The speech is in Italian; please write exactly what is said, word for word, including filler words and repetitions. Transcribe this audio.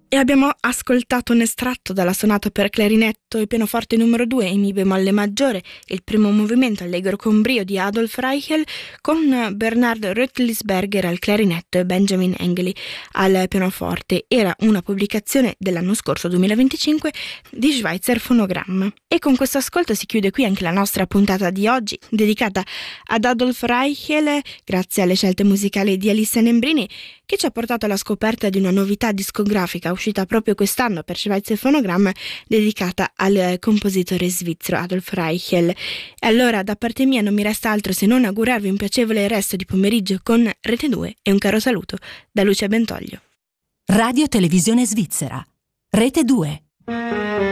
E abbiamo ascoltato un estratto dalla sonata per clarinetto e pianoforte numero due in mi bemolle maggiore, il primo movimento allegro con brio di Adolf Reichel, con Bernard Rötlisberger al clarinetto e Benjamin Engeli al pianoforte. Era una pubblicazione dell'anno scorso, duemilaventicinque, di Schweitzer Phonogramm. E con questo ascolto si chiude qui anche la nostra puntata di oggi, dedicata ad Adolf Reichel, grazie alle scelte musicali di Alissa Nembrini, che ci ha portato alla scoperta di una novità discografica uscita proprio quest'anno per Schweitzer Phonogramm, dedicata al compositore svizzero Adolf Reichel. E allora da parte mia non mi resta altro se non augurarvi un piacevole resto di pomeriggio con Rete due e un caro saluto da Lucia Bentoglio. Radio Televisione Svizzera, Rete due.